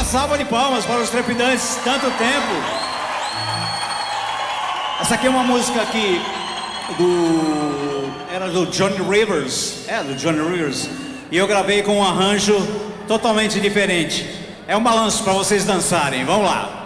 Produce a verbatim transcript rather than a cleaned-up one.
Uma salva de palmas para os trepidantes, tanto tempo. Essa aqui é uma música aqui do... era do Johnny Rivers. É, do Johnny Rivers. E eu gravei com um arranjo totalmente diferente. É um balanço para vocês dançarem, vamos lá.